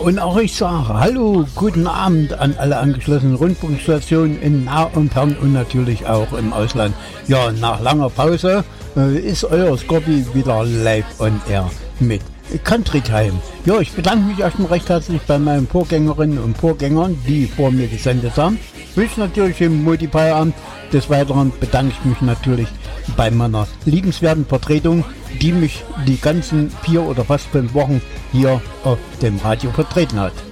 und auch ich sage Hallo, guten Abend an alle angeschlossenen Rundfunkstationen in nah und fern und natürlich auch im Ausland. Ja, nach langer Pause ist euer Scorpi wieder live on air mit Country Time. Ja, ich bedanke mich erstmal recht herzlich bei meinen Vorgängerinnen und Vorgängern, die vor mir gesendet haben. Wünsche natürlich im Multipleiramt. Des Weiteren bedanke ich mich natürlich bei meiner liebenswerten Vertretung, die mich die ganzen 4 oder fast 5 Wochen hier auf dem Radio vertreten hat.